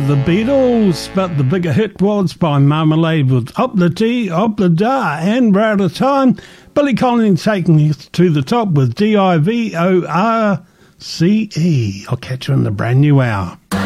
the Beatles, but the bigger hit was by Marmalade with Up the T, Up the Da, and we're out of time. Billy Collins taking us to the top with Divorce. I'll catch you in the brand new hour.